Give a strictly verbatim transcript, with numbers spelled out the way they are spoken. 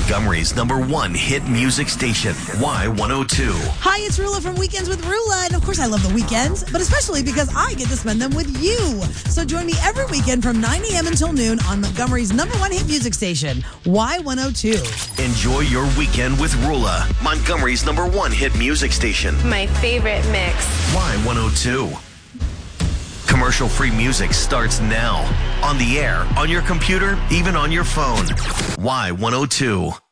Montgomery's number one hit music station, Y one oh two. Hi, it's Rula from Weekends with Rula. And of course, I love the weekends, but especially because I get to spend them with you. So join me every weekend from nine a.m. until noon on Montgomery's number one hit music station, Y one oh two. Enjoy your weekend with Rula, Montgomery's number one hit music station. My favorite mix. Y one oh two. Commercial-free music starts now. On the air, on your computer, even on your phone. Y one oh two.